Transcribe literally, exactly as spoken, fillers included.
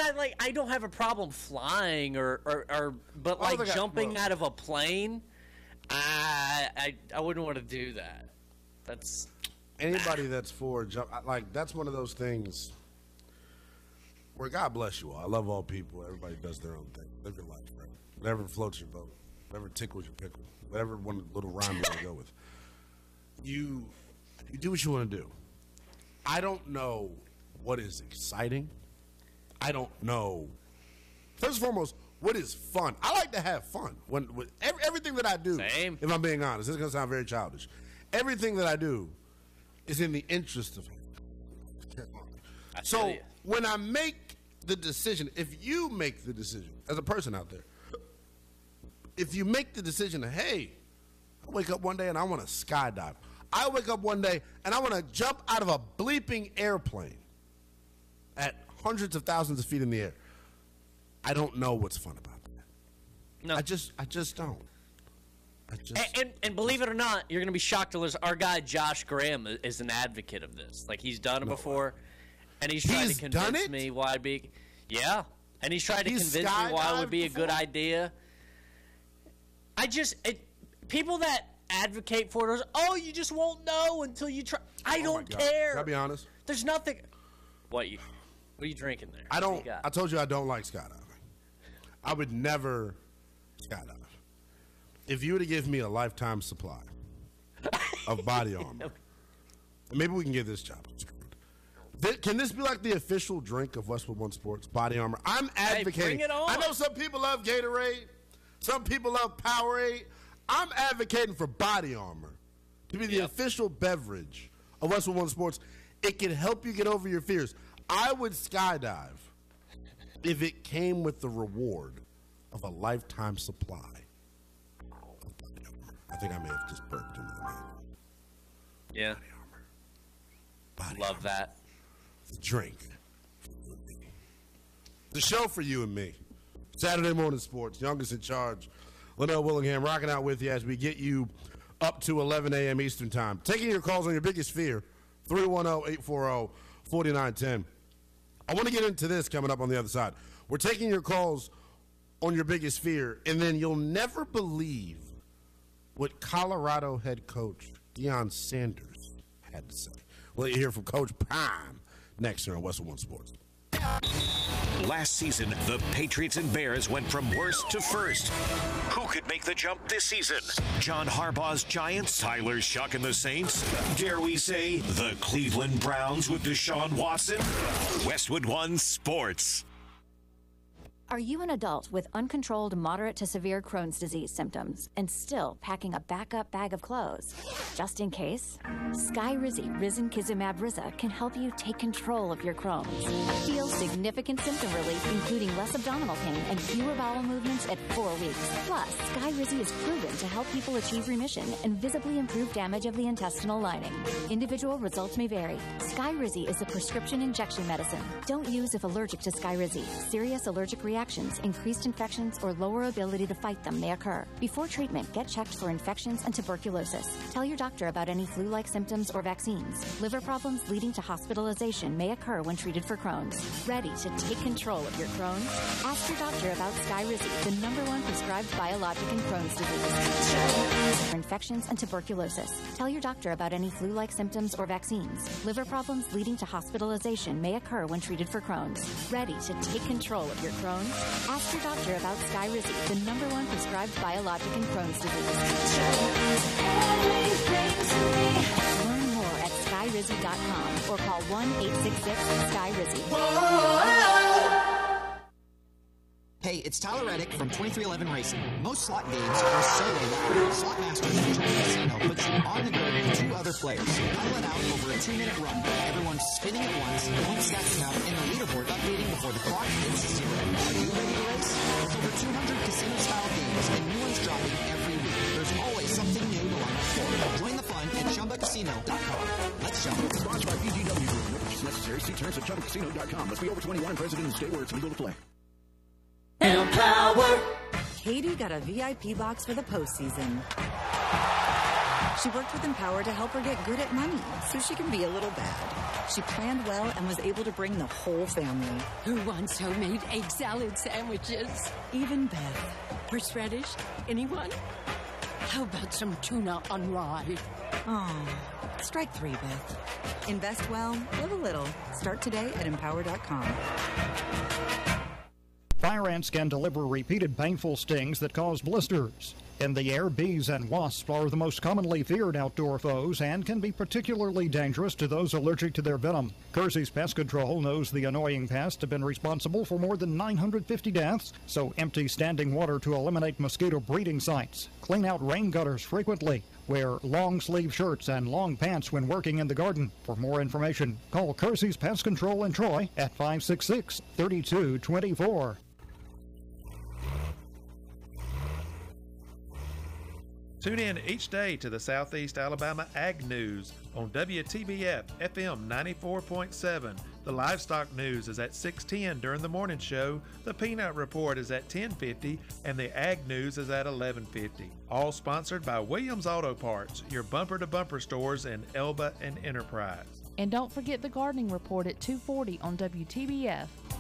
and I like I don't have a problem flying or or, or but like I, jumping well, out of a plane. I I I wouldn't want to do that. That's anybody that's for jump. Like that's one of those things where God bless you all. I love all people. Everybody does their own thing. Live your life, right? Whatever floats your boat. Whatever tickles your pickle. Whatever one little rhyme you want to go with. You you do what you want to do. I don't know what is exciting. I don't know. First and foremost, what is fun? I like to have fun. When, when every, everything that I do, Same. if I'm being honest, this is going to sound very childish. Everything that I do is in the interest of. I So feel you. when I make the decision, if you make the decision as a person out there, if you make the decision, hey, I wake up one day and I want to skydive. I wake up one day and I want to jump out of a bleeping airplane at hundreds of thousands of feet in the air. I don't know what's fun about that. No. I just, I just don't. I just, And, and, and believe it or not, you're going to be shocked to learn our guy Josh Graham is an advocate of this. Like, he's done it No before, and he's tried He's to done convince it? me why it'd be. Yeah, and he's tried to He's convince me why it would be a skydived good before? idea. I just it, people that advocate for it are, oh, you just won't know until you try. I Oh my don't God. care. Can I be honest? There's nothing. What you? What are you drinking there? I What don't. you got? I told you I don't like skydiving. I would never skydive. If you were to give me a lifetime supply of body armor, maybe we can get this job. Th- Can this be like the official drink of Westwood One Sports? Body armor. I'm advocating. bring it on. I know some people love Gatorade. Some people love Powerade. I'm advocating for body armor to be the Yep. official beverage of Westwood One Sports. It can help you get over your fears. I would skydive if it came with the reward of a lifetime supply of body armor. I think I may have just burped into the mic. Yeah, Body armor. Body love armor. that. The drink for you and me. The show for you and me. Saturday morning sports. Youngest in charge. Linnell Willingham rocking out with you as we get you up to eleven a.m. Eastern time. Taking your calls on your biggest fear. three one zero, eight four zero, four nine one zero. I want to get into this coming up on the other side. We're taking your calls on your biggest fear, and then you'll never believe what Colorado head coach Deion Sanders had to say. We'll hear from Coach Prime next here on Westwood One Sports. Last season, the Patriots and Bears went from worst to first. Who could make the jump this season? John Harbaugh's Giants, Tyler Shuck and the Saints? Dare we say the Cleveland Browns with Deshaun Watson? Westwood One Sports. Are you an adult with uncontrolled moderate to severe Crohn's disease symptoms and still packing a backup bag of clothes? Just in case, Skyrizi Risankizumab Riza can help you take control of your Crohn's. Feel significant symptom relief, including less abdominal pain and fewer bowel movements at four weeks. Plus, Skyrizi is proven to help people achieve remission and visibly improve damage of the intestinal lining. Individual results may vary. Skyrizi is a prescription injection medicine. Don't use if allergic to Skyrizi. Serious allergic reactions, increased infections, or lower ability to fight them may occur. Before treatment, get checked for infections and tuberculosis. Tell your doctor about any flu-like symptoms or vaccines. Liver problems leading to hospitalization may occur when treated for Crohn's. Ready to take control of your Crohn's? Ask your doctor about Skyrizi, the number one prescribed biologic in Crohn's disease. For infections and tuberculosis. Tell your doctor about any flu-like symptoms or vaccines. Liver problems leading to hospitalization may occur when treated for Crohn's. Ready to take control of your Crohn's? Ask your doctor about Skyrizi, the number one prescribed biologic in Crohn's disease. Learn more at skyrizi dot com or call one eight six six Skyrizi. Hey, it's Tyler Reddick from twenty-three eleven Racing. Most slot games are solo loud. Slot Masters from Chumba Casino puts you on the grid with two other players. Battle it out over a two-minute run. Everyone spinning at once, points stacking up, and the leaderboard updating before the clock hits zero. Are you ready to race? With over two hundred casino-style games and new ones dropping every week, there's always something new to line up for. Join the fun at chumba casino dot com. Let's jump. Sponsored by P G W Group. No purchase necessary. See terms at chumba casino dot com. Must be over twenty-one and present in the state where it's legal to play. Power. Katie got a V I P box for the postseason. She worked with Empower to help her get good at money so she can be a little bad. She planned well and was able to bring the whole family. Who wants homemade egg salad sandwiches? Even Beth. Horseradish? Anyone? How about some tuna on rye? Oh, strike three, Beth. Invest well, live a little. Start today at empower dot com. Fire ants can deliver repeated painful stings that cause blisters. In the air, bees and wasps are the most commonly feared outdoor foes and can be particularly dangerous to those allergic to their venom. Kersey's Pest Control knows the annoying pests have been responsible for more than nine hundred fifty deaths, so empty standing water to eliminate mosquito breeding sites. Clean out rain gutters frequently. Wear long-sleeve shirts and long pants when working in the garden. For more information, call Kersey's Pest Control in Troy at five six six, three two two four. Tune in each day to the Southeast Alabama Ag News on W T B F F M ninety-four point seven. The Livestock News is at six ten during the morning show, the Peanut Report is at ten fifty, and the Ag News is at eleven fifty. All sponsored by Williams Auto Parts, your bumper-to-bumper stores in Elba and Enterprise. And don't forget the Gardening Report at two forty on W T B F.